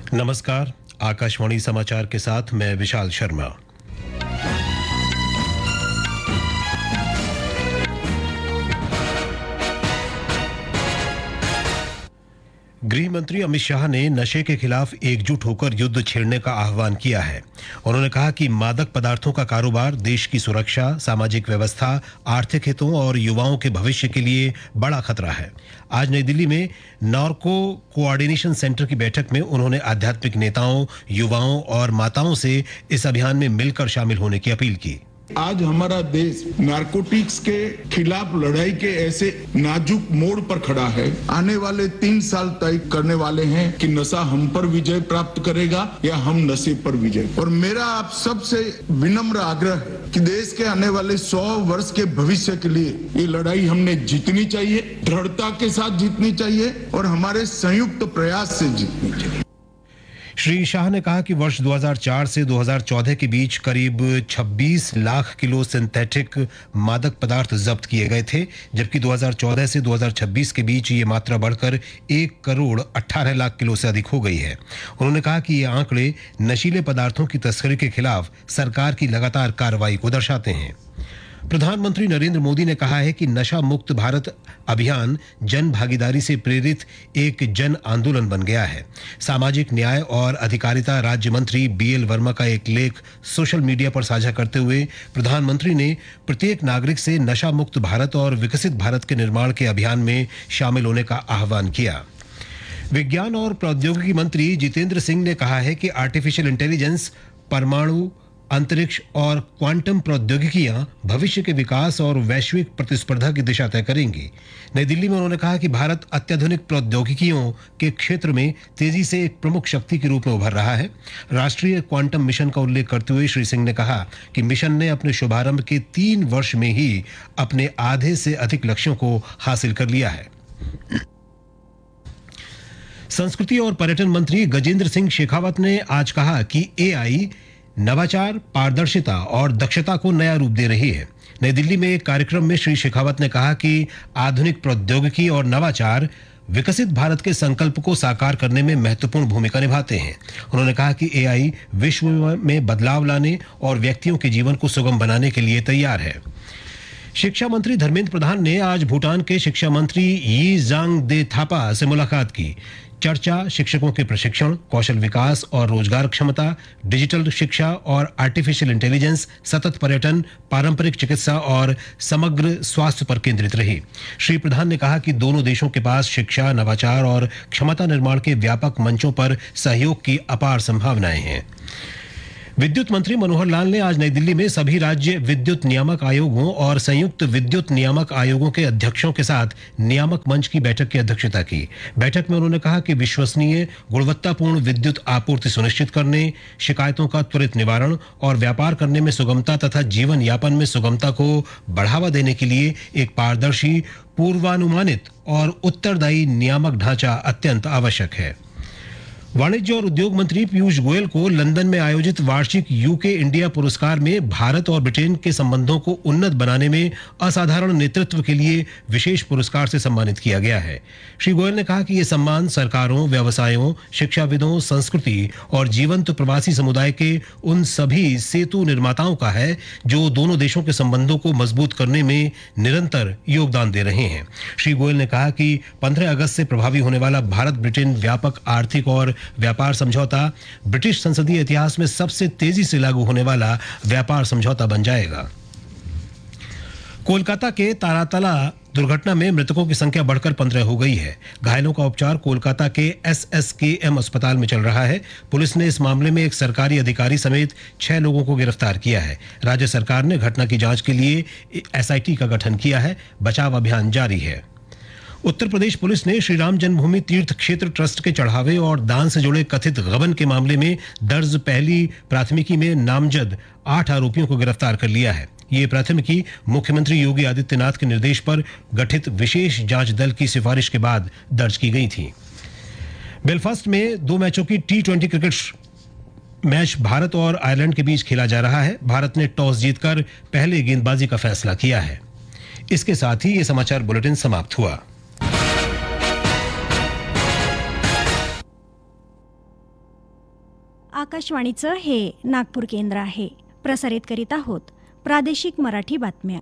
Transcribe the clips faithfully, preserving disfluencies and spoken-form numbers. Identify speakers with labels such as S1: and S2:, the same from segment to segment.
S1: नमस्कार। आकाशवाणी समाचार के साथ मैं विशाल शर्मा। गृह मंत्री अमित शाह ने नशे के खिलाफ एकजुट होकर युद्ध छेड़ने का आह्वान किया है। उन्होंने कहा कि मादक पदार्थों का कारोबार देश की सुरक्षा, सामाजिक व्यवस्था, आर्थिक हितों और युवाओं के भविष्य के लिए बड़ा खतरा है। आज नई दिल्ली में नार्को कोऑर्डिनेशन सेंटर की बैठक में उन्होंने आध्यात्मिक नेताओं, युवाओं और माताओं से इस अभियान में मिलकर शामिल होने की अपील की।
S2: आज हमारा देश नारकोटिक्स के खिलाफ लड़ाई के ऐसे नाजुक मोड़ पर खड़ा है। आने वाले तीन साल तय करने वाले हैं कि नशा हम पर विजय प्राप्त करेगा या हम नशे पर विजय। और मेरा आप सबसे विनम्र आग्रह है कि देश के आने वाले सौ वर्ष के भविष्य के लिए ये लड़ाई हमने जीतनी चाहिए, दृढ़ता के साथ जीतनी चाहिए और हमारे संयुक्त प्रयास से जीतनी चाहिए।
S1: श्री शाह ने कहा कि वर्ष दो हज़ार चार से दो हज़ार चौदह के बीच करीब छब्बीस लाख किलो सिंथेटिक मादक पदार्थ जब्त किए गए थे, जबकि दो हज़ार चौदह से दो हज़ार छब्बीस के बीच ये मात्रा बढ़कर एक करोड़ अठारह लाख किलो से अधिक हो गई है। उन्होंने कहा कि ये आंकड़े नशीले पदार्थों की तस्करी के खिलाफ सरकार की लगातार कार्रवाई को दर्शाते हैं। प्रधानमंत्री नरेंद्र मोदी ने कहा है कि नशा मुक्त भारत अभियान जन भागीदारी से प्रेरित एक जन आंदोलन बन गया है। सामाजिक न्याय और अधिकारिता राज्य मंत्री बी एल वर्मा का एक लेख सोशल मीडिया पर साझा करते हुए प्रधानमंत्री ने प्रत्येक नागरिक से नशा मुक्त भारत और विकसित भारत के निर्माण के अभियान में शामिल होने का आह्वान किया। विज्ञान और प्रौद्योगिकी मंत्री जितेंद्र सिंह ने कहा है कि आर्टिफिशियल इंटेलिजेंस, परमाणु, अंतरिक्ष और क्वांटम प्रौद्योगिकियां भविष्य के विकास और वैश्विक प्रतिस्पर्धा की दिशा तय करेंगी। नई दिल्ली में उन्होंने कहा कि भारत अत्याधुनिक प्रौद्योगिकियों के क्षेत्र में तेजी से एक प्रमुख शक्ति के रूप में उभर रहा है। राष्ट्रीय क्वांटम मिशन का उल्लेख करते हुए श्री सिंह ने कहा कि मिशन ने अपने शुभारंभ के तीन वर्ष में ही अपने आधे से अधिक लक्ष्यों को हासिल कर लिया है। संस्कृति और पर्यटन मंत्री गजेंद्र सिंह शेखावत ने आज कहा कि ए आई नवाचार, पारदर्शिता और दक्षता को नया रूप दे रही है। नई दिल्ली में एक कार्यक्रम में श्री शेखावत ने कहा कि आधुनिक प्रौद्योगिकी और नवाचार विकसित भारत के संकल्प को साकार करने में महत्वपूर्ण भूमिका निभाते हैं। उन्होंने कहा कि ए आई विश्व में बदलाव लाने और व्यक्तियों के जीवन को सुगम बनाने के लिए तैयार है। शिक्षा मंत्री धर्मेंद्र प्रधान ने आज भूटान के शिक्षा मंत्री यी जांग दे थापा से मुलाकात की। चर्चा शिक्षकों के प्रशिक्षण, कौशल विकास और रोजगार क्षमता, डिजिटल शिक्षा और आर्टिफिशियल इंटेलिजेंस, सतत पर्यटन, पारंपरिक चिकित्सा और समग्र स्वास्थ्य पर केंद्रित रही। श्री प्रधान ने कहा कि दोनों देशों के पास शिक्षा, नवाचार और क्षमता निर्माण के व्यापक मंचों पर सहयोग की अपार संभावनाएं हैं। विद्युत मंत्री मनोहर लाल ने आज नई दिल्ली में सभी राज्य विद्युत नियामक आयोगों और संयुक्त विद्युत नियामक आयोगों के अध्यक्षों के साथ नियामक मंच की बैठक की अध्यक्षता की। बैठक में उन्होंने कहा कि विश्वसनीय, गुणवत्तापूर्ण विद्युत आपूर्ति सुनिश्चित करने, शिकायतों का त्वरित निवारण और व्यापार करने में सुगमता तथा जीवन यापन में सुगमता को बढ़ावा देने के लिए एक पारदर्शी, पूर्वानुमानित और उत्तरदायी नियामक ढांचा अत्यंत आवश्यक है। वाणिज्य और उद्योग मंत्री पीयूष गोयल को लंदन में आयोजित वार्षिक यूके इंडिया पुरस्कार में भारत और ब्रिटेन के संबंधों को उन्नत बनाने में असाधारण नेतृत्व के लिए विशेष पुरस्कार से सम्मानित किया गया है। श्री गोयल ने कहा कि ये सम्मान सरकारों, व्यवसायों, शिक्षाविदों, संस्कृति और जीवंत प्रवासी समुदाय के उन सभी सेतु निर्माताओं का है जो दोनों देशों के संबंधों को मजबूत करने में निरंतर योगदान दे रहे हैं। श्री गोयल ने कहा कि पंद्रह अगस्त से प्रभावी होने वाला भारत ब्रिटेन व्यापक आर्थिक और व्यापार समझौता ब्रिटिश संसदीय इतिहास में सबसे तेजी से लागू होने वाला व्यापार समझौता बन जाएगा। कोलकाता के तारातला दुर्घटना में मृतकों की संख्या बढ़कर पंद्रह हो गई है। घायलों का उपचार कोलकाता के एस एस के एम अस्पताल में चल रहा है। पुलिस ने इस मामले में एक सरकारी अधिकारी समेत छह लोगों को गिरफ्तार किया है। राज्य सरकार ने घटना की जांच के लिए एस आई टी का गठन किया है। बचाव अभियान जारी है। उत्तर प्रदेश पुलिस ने श्री राम जन्मभूमि तीर्थ क्षेत्र ट्रस्ट के चढ़ावे और दान से जुड़े कथित गबन के मामले में दर्ज पहली प्राथमिकी में नामजद आठ आरोपियों को गिरफ्तार कर लिया है। ये प्राथमिकी मुख्यमंत्री योगी आदित्यनाथ के निर्देश पर गठित विशेष जांच दल की सिफारिश के बाद दर्ज की गई थी। बेलफास्ट में दो मैचों की T twenty cricket match Bharat और आयरलैंड के बीच खेला जा रहा है। भारत ने टॉस जीतकर पहले गेंदबाजी का फैसला किया है। इसके साथ ही ये समाचार बुलेटिन समाप्त हुआ।
S3: आकाशवाणीचं हे नागपूर केंद्र आहे. प्रसारित करीत आहोत प्रादेशिक मराठी बातम्या.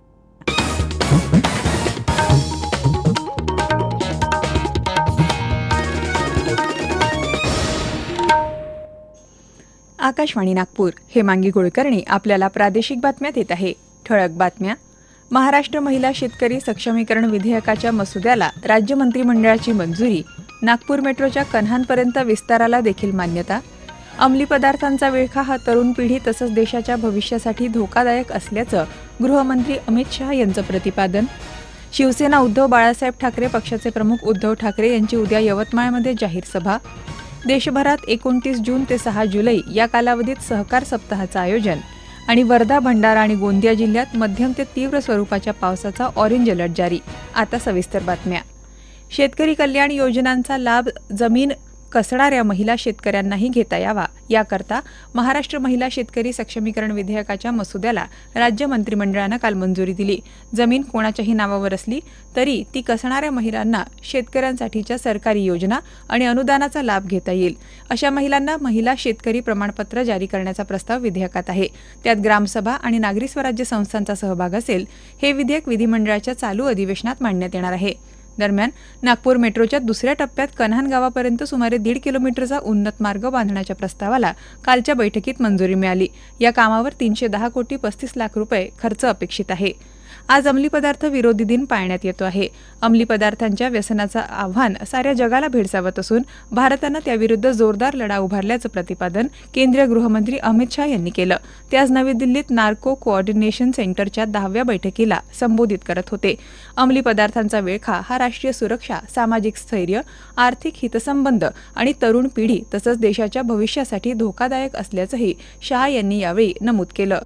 S4: आकाशवाणी नागपूर. हेमांगी कुलकर्णी आपल्याला प्रादेशिक बातम्यात येत आहे. ठळक बातम्या. महाराष्ट्र महिला शेतकरी सक्षमीकरण विधेयकाच्या मसुद्याला राज्य मंत्रिमंडळाची मंजुरी. नागपूर मेट्रोच्या कन्हानपर्यंत विस्ताराला देखील मान्यता. अंमली पदार्थांचा विळखा हा तरुण पिढी तसंच देशाच्या भविष्यासाठी धोकादायक असल्याचं गृहमंत्री अमित शहा यांचं प्रतिपादन. शिवसेना उद्धव बाळासाहेब ठाकरे पक्षाचे प्रमुख उद्धव ठाकरे यांची उद्या यवतमाळमध्ये जाहीर सभा. देशभरात एकोणतीस जून ते सहा जुलै या कालावधीत सहकार सप्ताहाचं आयोजन. आणि वर्धा, भंडारा आणि गोंदिया जिल्ह्यात मध्यम ते तीव्र स्वरूपाच्या पावसाचा ऑरेंज अलर्ट जारी. आता सविस्तर बातम्या. शेतकरी कल्याण योजनांचा लाभ जमीन कसणाऱ्या महिला शेतकऱ्यांनाही घेता यावा याकरता महाराष्ट्र महिला शेतकरी सक्षमीकरण विधेयकाच्या मसुद्याला राज्य मंत्रिमंडळानं काल मंजुरी दिली. जमीन कोणाच्याही नावावर असली तरी ती कसणाऱ्या महिलांना शेतकऱ्यांसाठीच्या सरकारी योजना आणि अनुदानाचा लाभ घेता येईल. अशा महिलांना महिला शेतकरी प्रमाणपत्र जारी करण्याचा प्रस्ताव विधेयकात आहे. त्यात ग्रामसभा आणि नागरी स्वराज्य संस्थांचा सहभाग असेल. हे विधेयक विधिमंडळाच्या चालू अधिवेशनात मांडण्यात येणार आहे. दरम्यान नागपूर मेट्रोच्या दुसऱ्या टप्प्यात कन्हान गावापर्यंत सुमारे दीड किलोमीटरचा उन्नत मार्ग बांधण्याच्या प्रस्तावाला कालच्या बैठकीत मंजुरी मिळाली. या कामावर तीनशे दहा कोटी पस्तीस लाख रुपये खर्च अपेक्षित आहे. आज अंमली पदार्थ विरोधी दिन पाळण्यात येतो आहे. अंमली पदार्थांच्या व्यसनाचं आव्हान साऱ्या जगाला भेडसावत असून भारतानं त्याविरुद्ध जोरदार लढा उभारल्याचं प्रतिपादन केंद्रीय गृहमंत्री अमित शहा यांनी केलं. ते आज नवी दिल्लीत नार्को कोऑर्डिनेशन सेंटरच्या दहाव्या बैठकीला संबोधित करत होते. अंमली पदार्थांचा विळखा हा राष्ट्रीय सुरक्षा, सामाजिक स्थैर्य, आर्थिक हितसंबंध आणि तरुण पिढी तसंच देशाच्या भविष्यासाठी धोकादायक असल्याचंही शहा यांनी यावेळी नमूद केलं.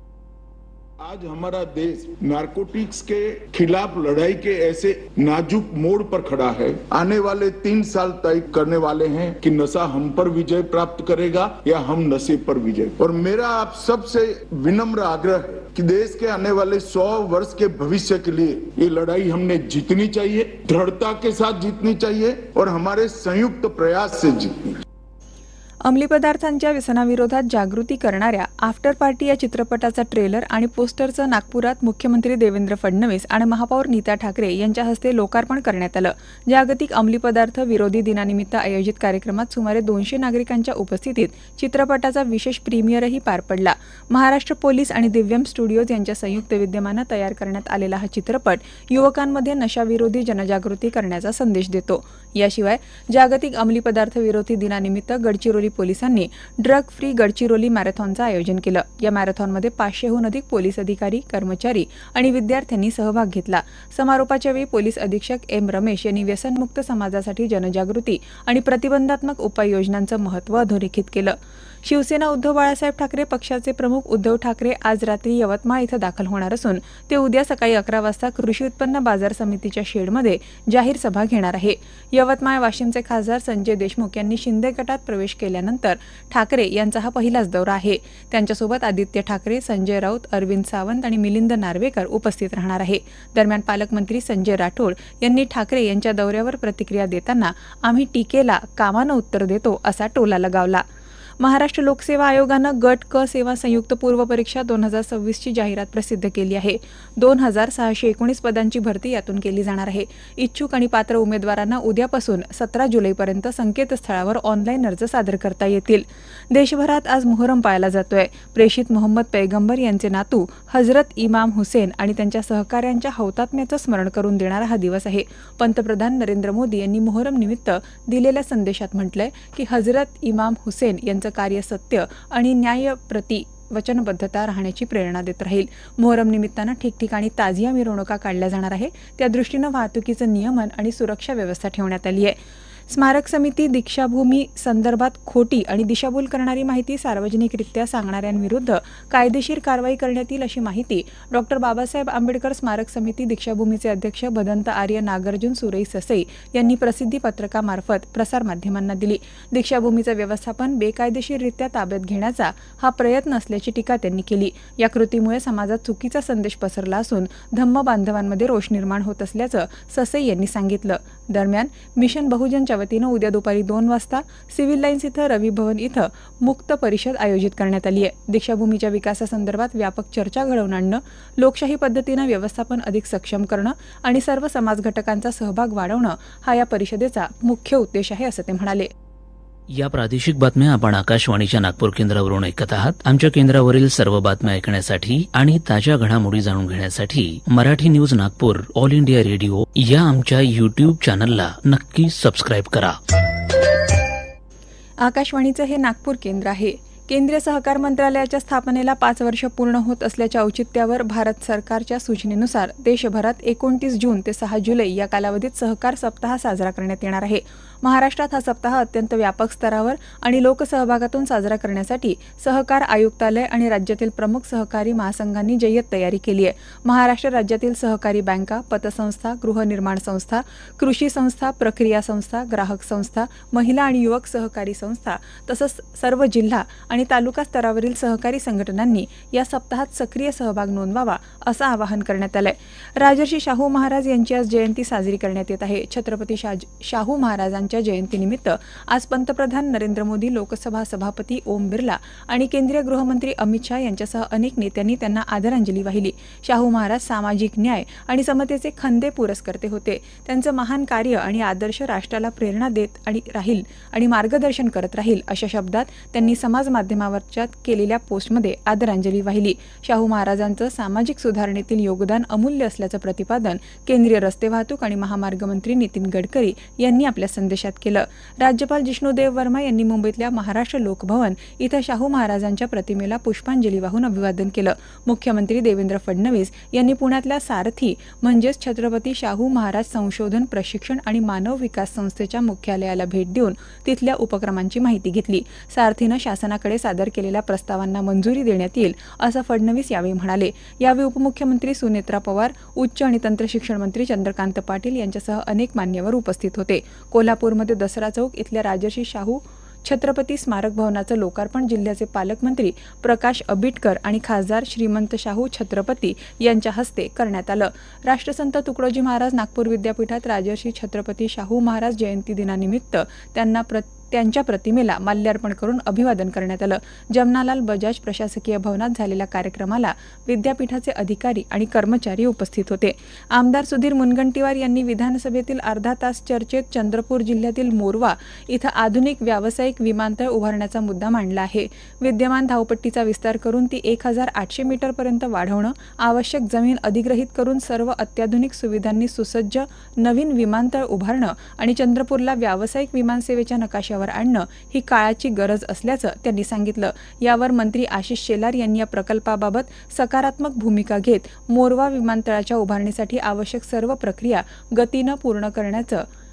S2: आज हमारा देश नार्कोटिक्स के खिलाफ लड़ाई के ऐसे नाजुक मोड़ पर खड़ा है. आने वाले तीन साल तय करने वाले हैं कि नशा हम पर विजय प्राप्त करेगा या हम नशे पर विजय. और मेरा आप सबसे विनम्र आग्रह है कि देश के आने वाले सौ वर्ष के भविष्य के लिए ये लड़ाई हमने जीतनी चाहिए, दृढ़ता के साथ जीतनी चाहिए और हमारे संयुक्त प्रयास से जीतनी.
S4: अंमली पदार्थांच्या व्यसनाविरोधात जागृती करणाऱ्या आफ्टर पार्टी या चित्रपटाचा ट्रेलर आणि पोस्टरचं नागपुरात मुख्यमंत्री देवेंद्र फडणवीस आणि महापौर नीता ठाकरे यांच्या हस्ते लोकार्पण करण्यात आलं. जागतिक अंमली पदार्थ विरोधी दिनानिमित्त आयोजित कार्यक्रमात सुमारे दोनशे नागरिकांच्या उपस्थितीत चित्रपटाचा विशेष प्रीमियरही पार पडला. महाराष्ट्र पोलीस आणि दिव्यम स्टुडिओज यांच्या संयुक्त विद्यमानं तयार करण्यात आलेला हा चित्रपट युवकांमध्ये नशाविरोधी जनजागृती करण्याचा संदेश देतो. याशिवाय जागतिक अंमली पदार्थ विरोधी दिनानिमित्त गडचिरोली पोलिसांनी ड्रग फ्री गडचिरोली मॅरेथॉनचं आयोजन केलं. या मॅरेथॉनमध्ये पाचशेहून अधिक पोलीस अधिकारी, कर्मचारी आणि विद्यार्थ्यांनी सहभाग घेतला. समारोपाच्या वेळी पोलीस अधीक्षक एम रमेश यांनी व्यसनमुक्त समाजासाठी जनजागृती आणि प्रतिबंधात्मक उपाययोजनांचं महत्त्व अधोरेखित केलं. शिवसेना उद्धव बाळासाहेब ठाकरे पक्षाचे प्रमुख उद्धव ठाकरे आज रात्री यवतमाळ इथं दाखल होणार असून ते उद्या सकाळी अकरा वाजता कृषी उत्पन्न बाजार समितीच्या शेडमध्ये जाहीर सभा घेणार आहे. यवतमाळ वाशिमचे खासदार संजय देशमुख यांनी शिंदे गटात प्रवेश केल्यानंतर ठाकरे यांचा हा पहिलाच दौरा आहे. त्यांच्यासोबत आदित्य ठाकरे, संजय राऊत, अरविंद सावंत आणि मिलिंद नार्वेकर उपस्थित राहणार आहे. दरम्यान पालकमंत्री संजय राठोड यांनी ठाकरे यांच्या दौऱ्यावर प्रतिक्रिया देताना आम्ही टीकेला कामानं उत्तर देतो असा टोला लगावला. महाराष्ट्र लोकसेवा आयोगानं गट क सेवा संयुक्त पूर्व परीक्षा दोन हजार सव्वीसची जाहिरात प्रसिद्ध केली आहे. दोन हजार सहाशे एकोणीस पदांची भरती यातून केली जाणार आहे. इच्छुक आणि पात्र उमेदवारांना उद्यापासून सतरा जुलैपर्यंत संकेतस्थळावर ऑनलाईन अर्ज सादर करता येतील. देशभरात आज मुहरम पाळला जातोय. प्रेषित मोहम्मद पैगंबर यांचे नातू हजरत इमाम हुसेन आणि त्यांच्या सहकाऱ्यांच्या हौतात्म्याचं स्मरण करून देणारा हा दिवस आहे. पंतप्रधान नरेंद्र मोदी यांनी मोहरम निमित्त दिलेल्या संदेशात म्हटलंय की हजरत इमाम हुसेन यांचं कार्य सत्य आणि न्यायप्रती वचनबद्धता राहण्याची प्रेरणा देत राहील. मोहरम निमित्तानं ठिकठिकाणी ताजिया मिरवणुका काढल्या जाणार आहे. त्या दृष्टीनं वाहतुकीचं नियमन आणि सुरक्षा व्यवस्था ठेवण्यात आली आहे. स्मारक समिती दीक्षाभूमी संदर्भात खोटी आणि दिशाभूल करणारी माहिती सार्वजनिकरित्या सांगणाऱ्यांविरुद्ध कायदेशीर कारवाई करण्यात येईल अशी माहिती डॉक्टर बाबासाहेब आंबेडकर स्मारक समिती दीक्षाभूमीचे अध्यक्ष भदंत आर्य नागार्जुन सुरई ससई यांनी प्रसिद्धी पत्रकामार्फत प्रसारमाध्यमांना दिली. दीक्षाभूमीचं व्यवस्थापन बेकायदेशीररित्या ताब्यात घेण्याचा हा प्रयत्न असल्याची टीका त्यांनी केली. या कृतीमुळे समाजात चुकीचा संदेश पसरला असून धम्म बांधवांमध्ये रोष निर्माण होत असल्याचं ससई यांनी सांगितलं. दरम्यान मिशन बहुजन यांच्या वतीनं उद्या दुपारी दोन वाजता सिव्हिल लाईन्स इथं रवी भवन इथं मुक्त परिषद आयोजित करण्यात आली आहे. दीक्षाभूमीच्या विकासासंदर्भात व्यापक चर्चा घडवून आणणं, लोकशाही पद्धतीनं व्यवस्थापन अधिक सक्षम करणं आणि सर्व समाज घटकांचा सहभाग वाढवणं हा या परिषदेचा मुख्य उद्देश आहे, असं ते म्हणाले.
S5: या प्रादेशिक बातम्या आपण आकाशवाणीच्या नागपूर केंद्रावरून ऐकत आहात. आमच्या केंद्रावरील सर्व बातम्या ऐकण्यासाठी आणि ताज्या घडामोडी जाणून घेण्यासाठी Marathi news Nagpur all India radio या आमच्या यूट्यूब चॅनलला नक्की सबस्क्राईब करा.
S4: आकाशवाणीचं हे नागपूर केंद्र आहे. केंद्रीय सहकार मंत्रालयाच्या स्थापनेला पाच वर्ष पूर्ण होत असल्याच्या औचित्यावर भारत सरकारच्या सूचनेनुसार देशभरात एकोणतीस जून ते सहा जुलै या कालावधीत सहकार सप्ताह साजरा करण्यात येणार आहे. महाराष्ट्रात हा सप्ताह अत्यंत व्यापक स्तरावर आणि लोकसहभागातून साजरा करण्यासाठी सहकार आयुक्तालय आणि राज्यातील प्रमुख सहकारी महासंघांनी जय्यत तयारी केली आहे. महाराष्ट्र राज्यातील सहकारी बँका, पतसंस्था, गृहनिर्माण संस्था, कृषी संस्था, प्रक्रिया संस्था, ग्राहक संस्था, महिला आणि युवक सहकारी संस्था तसंच सर्व जिल्हा आणि तालुका स्तरावरील सहकारी संघटनांनी या सप्ताहात सक्रिय सहभाग नोंदवावा असं आवाहन करण्यात आलंय. राजर्षी शाहू महाराज यांची आज जयंती साजरी करण्यात येत आहे. छत्रपती शाहू महाराजांच्या जयंतीनिमित्त आज पंतप्रधान नरेंद्र मोदी, लोकसभा सभापती ओम बिर्ला आणि केंद्रीय गृहमंत्री अमित शाह यांच्यासह अनेक नेत्यांनी त्यांना आदरांजली वाहिली. शाहू महाराज सामाजिक न्याय आणि समतेचे खंदे पुरस्कर्ते होते. त्यांचं महान कार्य आणि आदर्श राष्ट्राला प्रेरणा देत आणि राहील आणि मार्गदर्शन करत राहील अशा शब्दात त्यांनी समाज माध्यमावरच्या केलेल्या पोस्टमध्ये आदरांजली वाहिली. शाहू महाराजांचं सामाजिक सुधारणेतील योगदान अमूल्य असल्याचं प्रतिपादन केंद्रीय रस्ते वाहतूक आणि महामार्ग मंत्री नितीन गडकरी यांनी आपल्या संदेशात केलं. राज्यपाल जिष्णुदेव वर्मा यांनी मुंबईतल्या महाराष्ट्र लोकभवन इथं शाहू महाराजांच्या प्रतिमेला पुष्पांजली वाहून अभिवादन केलं. मुख्यमंत्री देवेंद्र फडणवीस यांनी पुण्यातल्या सारथी म्हणजेच छत्रपती शाहू महाराज संशोधन, प्रशिक्षण आणि मानव विकास संस्थेच्या मुख्यालयाला भेट देऊन तिथल्या उपक्रमांची माहिती घेतली. सारथीनं शासनाकडे सादर केलेल्या प्रस्तावांना मंजुरी देण्यात येईल असं फडणवीस यावेळी म्हणाले. यावेळी उपमुख्यमंत्री सुनेत्रा पवार, उच्च आणि तंत्रशिक्षण मंत्री चंद्रकांत पाटील यांच्यासह अनेक मान्यवर उपस्थित होते. कोल्हापूरमध्ये दसरा चौक इथल्या राजर्षी शाहू छत्रपती स्मारक भवनाचं लोकार्पण जिल्ह्याचे पालकमंत्री प्रकाश आंबेडकर आणि खासदार श्रीमंत शाहू छत्रपती यांच्या हस्ते करण्यात आलं. राष्ट्रसंत तुकडोजी महाराज नागपूर विद्यापीठात राजर्षी छत्रपती शाहू महाराज जयंती दिनानिमित्त त्यांना प्र त्यांच्या प्रतिमेला माल्यार्पण करून अभिवादन करण्यात आलं. जमनालाल बजाज प्रशासकीय भवनात झालेल्या कार्यक्रमाला विद्यापीठाचे अधिकारी आणि कर्मचारी उपस्थित होते. आमदार सुधीर मुनगंटीवार यांनी विधानसभेतील अर्धा तास चर्चेत चंद्रपूर जिल्ह्यातील मोरवा इथं आधुनिक व्यावसायिक विमानतळ उभारण्याचा मुद्दा मांडला आहे. विद्यमान धावपट्टीचा विस्तार करून ती एक हजार आठशे मीटरपर्यंत वाढवणं, आवश्यक जमीन अधिग्रहित करून सर्व अत्याधुनिक सुविधांनी सुसज्ज नवीन विमानतळ उभारणं आणि चंद्रपूरला व्यावसायिक विमानसेवेच्या नकाशावर आणणं ही काळाची गरज असल्याचं त्यांनी सांगितलं. यावर मंत्री आशिष शेलार यांनी या प्रकल्पाबाबत सकारात्मक भूमिका घेत मोरवा विमानतळाच्या उभारणीसाठी आवश्यक सर्व प्रक्रिया गतीनं पूर्ण करण्याचं